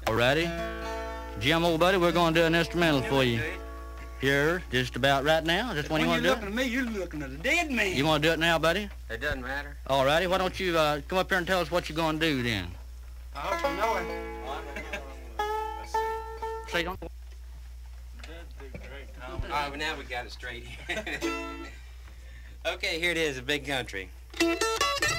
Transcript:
Alrighty. Jim, old buddy, we're going to do an instrumental for you. Here, just about right now. Just when you want to do it? When you're looking at me, you're looking at a dead man. You want to do it now, buddy? It doesn't matter. Alrighty. Why don't you come up here and tell us what you're going to do then? I hope you know it. Let's see. Say, don't. All right, well, now we got it straight. Okay, here it is, A Big Country.